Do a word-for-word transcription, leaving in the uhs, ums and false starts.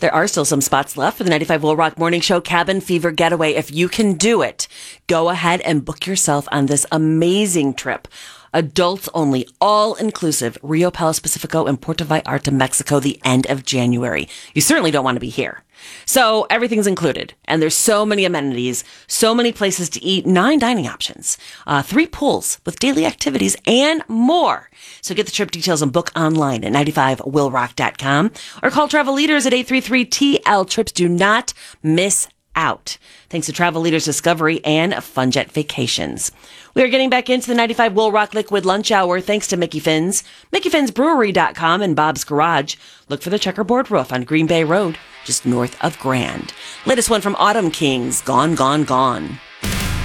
There are still some spots left for the ninety-five Will Rock Morning Show Cabin Fever Getaway. If you can do it, go ahead and book yourself on this amazing trip. Adults only, all-inclusive, Rio Palos Pacifico and Puerto Vallarta, Mexico, the end of January. You certainly don't want to be here. So everything's included, and there's so many amenities, so many places to eat, nine dining options, uh, three pools with daily activities, and more. So get the trip details and book online at ninety-five will rock dot com or call Travel Leaders at eight three three T L trips. Do not miss out. Thanks to Travel Leaders Discovery and FunJet Vacations. We are getting back into the ninety-five Will Rock Liquid Lunch Hour thanks to Mickey Finn's, mickey fins brewery dot com, and Bob's Garage. Look for the checkerboard roof on Green Bay Road, just north of Grand. Latest one from Autumn Kings, Gone, Gone, Gone.